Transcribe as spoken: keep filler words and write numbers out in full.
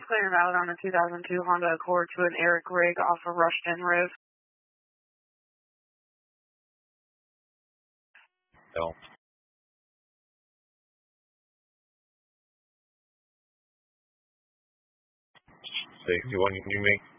clear and valid on a two thousand two Honda Accord to an Eric Rigg off of Rushton Road. No. sixty-one, can you make